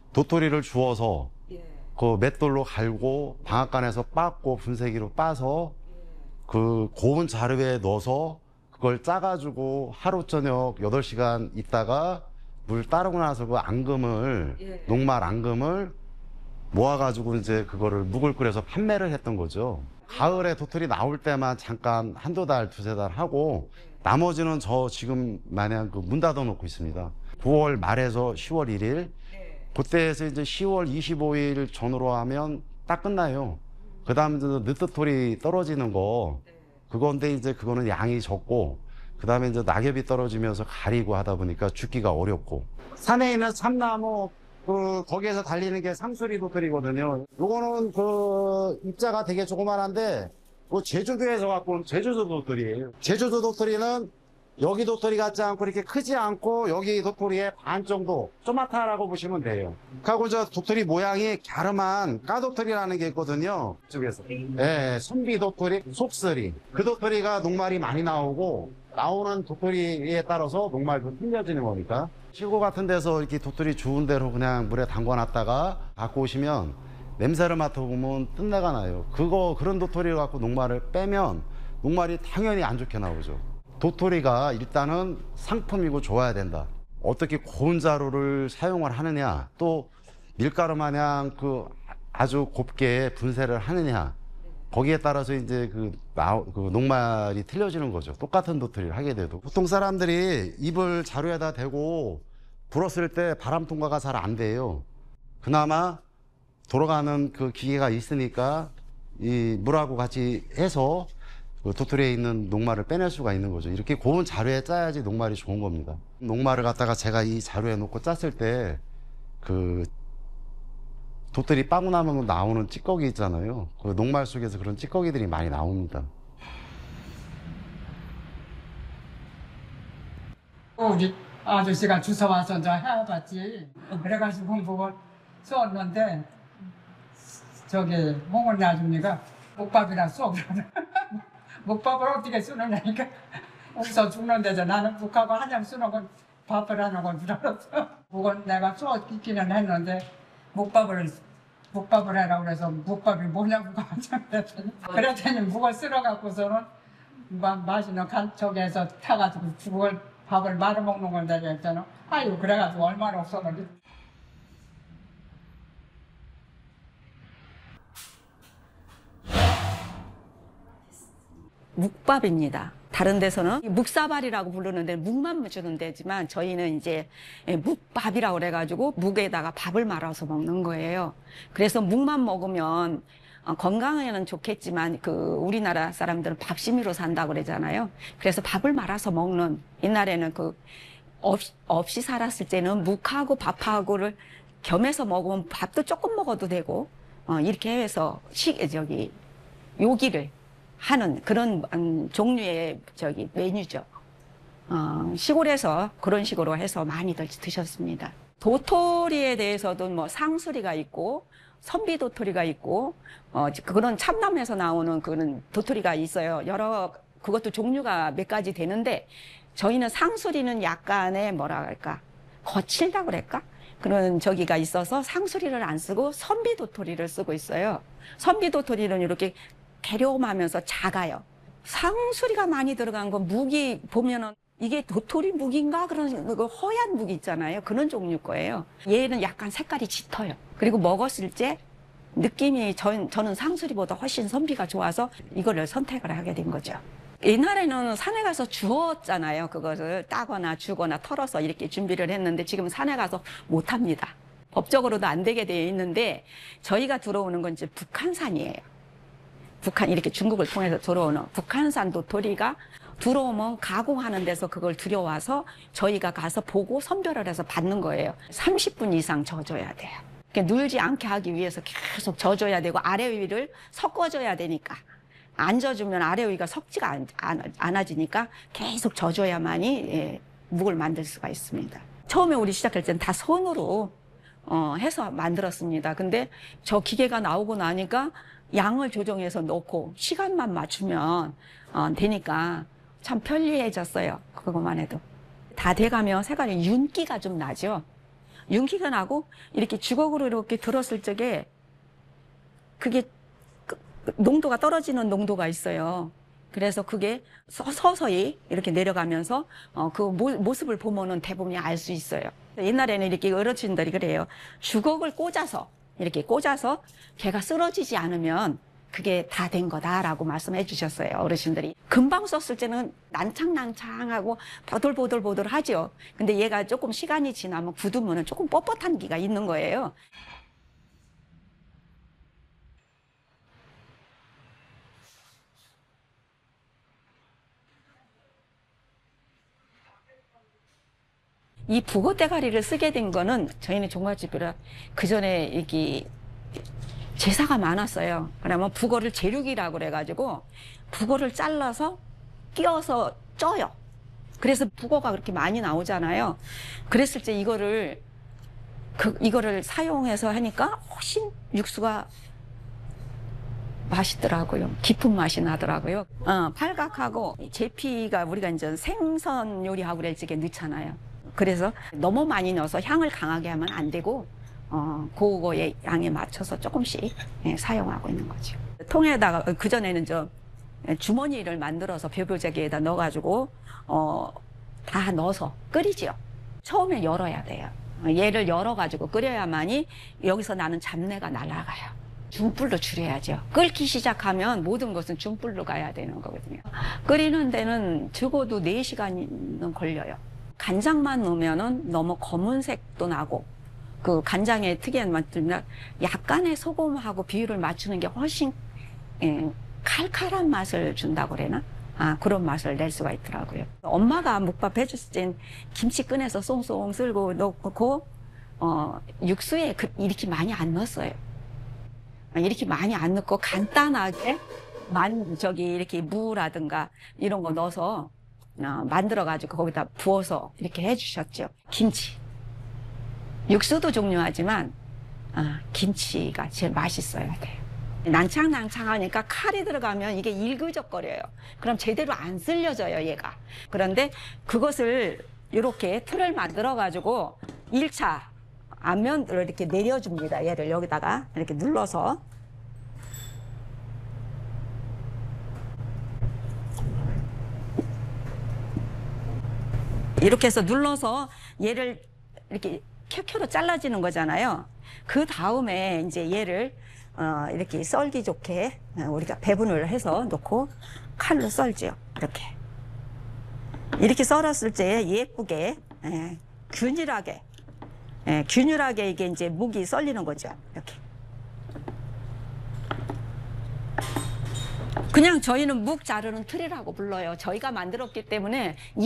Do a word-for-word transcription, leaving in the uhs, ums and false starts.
도토리를 주워서 예. 그 맷돌로 갈고 방앗간에서 빻고 분쇄기로 빻아서 그 고운 자루에 넣어서 그걸 짜가지고 하루 저녁 여덟 시간 있다가 물 따르고 나서 그 앙금을 예. 녹말 앙금을 모아가지고 이제 그거를 묵을 끓여서 판매를 했던 거죠. 가을에 도토리 나올 때만 잠깐 한두 달, 두세 달 하고 나머지는 저 지금 마냥 그 문 닫아 놓고 있습니다. 구월 말에서 시월 일 일 네. 그때에서 이제 시월 이십오일 전후로 하면 딱 끝나요. 그 다음에 늦도토리 떨어지는 거 그건데 이제 그거는 양이 적고 그 다음에 이제 낙엽이 떨어지면서 가리고 하다 보니까 죽기가 어렵고 산에 있는 참나무 그 거기에서 달리는 게 상수리 도토리거든요. 요거는 그 입자가 되게 조그만한데 그 제주도에서 갖고 온 제주도 도토리예요. 제주도 도토리는 여기 도토리 같지 않고 이렇게 크지 않고 여기 도토리의 반 정도 쪼마타라고 보시면 돼요. 하고 저 도토리 모양이 갸름한 까도토리라는 게 있거든요. 이쪽에서. 예, 선비 도토리, 속쓰리. 그 도토리가 녹말이 많이 나오고 나오는 도토리에 따라서 녹말도 틀려지는 거니까. 시골 같은 데서 이렇게 도토리 주운 대로 그냥 물에 담궈놨다가 갖고 오시면 냄새를 맡아보면 뜬내가 나요. 그거 그런 도토리를 갖고 녹말을 빼면 녹말이 당연히 안 좋게 나오죠. 도토리가 일단은 상품이고 좋아야 된다. 어떻게 고운 자루를 사용을 하느냐, 또 밀가루 마냥 그 아주 곱게 분쇄를 하느냐, 거기에 따라서 이제 그, 나, 그 녹말이 틀려지는 거죠. 똑같은 도토리를 하게 돼도. 보통 사람들이 입을 자루에다 대고 불었을 때 바람 통과가 잘 안 돼요. 그나마 돌아가는 그 기계가 있으니까 이 물하고 같이 해서 그 도토리에 있는 녹말을 빼낼 수가 있는 거죠. 이렇게 고운 자루에 짜야지 녹말이 좋은 겁니다. 녹말을 갖다가 제가 이 자루에 놓고 짰을 때 그 도토리 빠고 나면 나오는 찌꺼기 있잖아요. 그 녹말 속에서 그런 찌꺼기들이 많이 나옵니다. 우리 아저씨가 주워 와서 이제 해봤지. 그래가지고 그걸 썼는데 저기 홍원리 아줌니가 묵밥이나 써 그러네. 묵밥을 어떻게 쓰느냐니까 웃어 죽는데서 나는 묵하고 한장 쓰는 건 밥을 하는 건 줄 알았어. 묵은 내가 써 있기는 했는데 묵밥을 묵밥을 해라 그래서 묵밥이 뭐냐고 가르쳤더니 그랬더니 묵을 쓸어 갖고서는 맛있는 간 쪽에서 타가지고 그걸 밥을 말아 먹는 건데 했잖아. 아유 그래가지고 얼마나 없었는데. 묵밥입니다. 다른 데서는 묵사발이라고 부르는데 묵만 주는 데지만 저희는 이제 묵밥이라고 그래가지고 묵에다가 밥을 말아서 먹는 거예요. 그래서 묵만 먹으면 건강에는 좋겠지만 그 우리나라 사람들은 밥심이로 산다고 그러잖아요. 그래서 밥을 말아서 먹는, 옛날에는 그 없, 없이 살았을 때는 묵하고 밥하고를 겸해서 먹으면 밥도 조금 먹어도 되고 어, 이렇게 해서 시, 저기 요기를 하는 그런 음, 종류의 저기 메뉴죠. 어, 시골에서 그런 식으로 해서 많이들 드셨습니다. 도토리에 대해서도 뭐 상수리가 있고 선비 도토리가 있고 어, 그런 참나무에서 나오는 그런 도토리가 있어요. 여러 그것도 종류가 몇 가지 되는데 저희는 상수리는 약간의 뭐라 할까 거칠다 그럴까 그런 저기가 있어서 상수리를 안 쓰고 선비 도토리를 쓰고 있어요. 선비 도토리는 이렇게 개려움하면서 작아요. 상수리가 많이 들어간 건 묵이 보면은 이게 도토리 묵인가 그런 그 허연 묵이 있잖아요. 그런 종류 거예요. 얘는 약간 색깔이 짙어요. 그리고 먹었을 때 느낌이 전, 저는 상수리보다 훨씬 선비가 좋아서 이거를 선택을 하게 된 거죠. 옛날에는 산에 가서 주웠잖아요. 그것을 따거나 주거나 털어서 이렇게 준비를 했는데 지금 산에 가서 못 합니다. 법적으로도 안 되게 되어 있는데 저희가 들어오는 건 이제 북한산이에요. 북한 이렇게 중국을 통해서 들어오는 북한산 도토리가 들어오면 가공하는 데서 그걸 들여와서 저희가 가서 보고 선별을 해서 받는 거예요. 삼십 분 이상 져줘야 돼요. 눌지 않게 하기 위해서 계속 져줘야 되고 아래 위를 섞어줘야 되니까 안 져주면 아래 위가 섞지가 않, 않, 않아지니까 계속 져줘야만이 예, 묵을 만들 수가 있습니다. 처음에 우리 시작할 때는 다 손으로 어, 해서 만들었습니다. 근데 저 기계가 나오고 나니까 양을 조정해서 넣고 시간만 맞추면 어, 되니까 참 편리해졌어요. 그것만 해도. 다 돼가면 색깔이 윤기가 좀 나죠. 윤기가 나고 이렇게 주걱으로 이렇게 들었을 적에 그게 그- 그 농도가 떨어지는 농도가 있어요. 그래서 그게 서- 서서히 이렇게 내려가면서 어, 그 모, 모습을 보면은 대부분이 알 수 있어요. 옛날에는 이렇게 어르신들이 그래요. 주걱을 꽂아서 이렇게 꽂아서 걔가 쓰러지지 않으면 그게 다 된 거다라고 말씀해 주셨어요. 어르신들이. 금방 썼을 때는 난창난창하고 보들보들보들 하죠. 근데 얘가 조금 시간이 지나면 굳으면 조금 뻣뻣한 기가 있는 거예요. 이 북어 대가리를 쓰게 된 거는 저희는 종갓집이라 그 전에 이렇게 제사가 많았어요. 그러면 북어를 재육이라고 그래가지고 북어를 잘라서 끼워서 쪄요. 그래서 북어가 그렇게 많이 나오잖아요. 그랬을 때 이거를 그 이거를 사용해서 하니까 훨씬 육수가 맛있더라고요. 깊은 맛이 나더라고요. 어, 팔각하고 제피가 우리가 이제 생선 요리하고 그럴 적에 넣잖아요. 그래서 너무 많이 넣어서 향을 강하게 하면 안 되고 어, 그거의 양에 맞춰서 조금씩 예, 사용하고 있는 거죠. 통에다가 그 전에는 저 주머니를 만들어서 벼벼제기에다 넣어가지고 어, 다 넣어서 끓이지요. 처음에 열어야 돼요. 얘를 열어가지고 끓여야만이 여기서 나는 잡내가 날아가요. 중불로 줄여야죠. 끓기 시작하면 모든 것은 중불로 가야 되는 거거든요. 끓이는 데는 적어도 네 시간은 걸려요. 간장만 넣으면은 너무 검은색도 나고 그 간장의 특이한 맛들면 약간의 소금하고 비율을 맞추는 게 훨씬 예, 칼칼한 맛을 준다고 그래나? 아, 그런 맛을 낼 수가 있더라고요. 엄마가 묵밥 해줬을 땐 김치 꺼내서 쏭쏭 쓸고 넣고 어, 육수에 그, 이렇게 많이 안 넣었어요. 이렇게 많이 안 넣고 간단하게 만 저기 이렇게 무라든가 이런 거 넣어서 어, 만들어가지고 거기다 부어서 이렇게 해주셨죠. 김치. 육수도 중요하지만 아, 김치가 제일 맛있어야 돼요. 난창난창하니까 칼이 들어가면 이게 일그적거려요. 그럼 제대로 안 쓸려져요, 얘가. 그런데 그것을 이렇게 틀을 만들어가지고 일 차 앞면으로 이렇게 내려줍니다. 얘를 여기다가 이렇게 눌러서. 이렇게 해서 눌러서 얘를 이렇게 켜켜로 잘라지는 거잖아요. 그 다음에 이제 얘를 어, 이렇게 썰기 좋게 우리가 배분을 해서 놓고 칼로 썰죠. 이렇게. 이렇게 썰었을 때 예쁘게, 예, 균일하게, 예, 균일하게 이게 이제 묵이 썰리는 거죠. 이렇게. 그냥 저희는 묵 자르는 틀이라고 불러요. 저희가 만들었기 때문에